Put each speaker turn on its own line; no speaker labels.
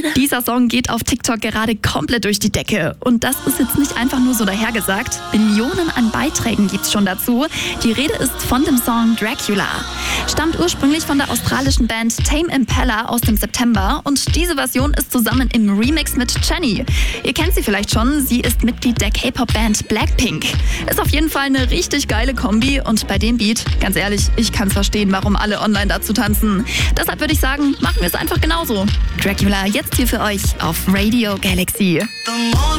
Dieser Song geht auf TikTok gerade komplett durch die Decke. Und das ist jetzt nicht einfach nur so dahergesagt. Millionen an Beiträgen gibt's schon dazu. Die Rede ist von dem Song Dracula. Stammt ursprünglich von der australischen Band Tame Impala aus dem September. Und diese Version ist zusammen im Remix mit Jennie. Ihr kennt sie vielleicht schon. Sie ist Mitglied der K-Pop-Band Blackpink. Ist auf jeden Fall eine richtig geile Kombi. Und bei dem Beat, ganz ehrlich, ich kann's verstehen, warum alle online dazu tanzen. Deshalb würde ich sagen, machen wir es einfach genauso. Dracula jetzt hier für euch auf Radio Galaxy.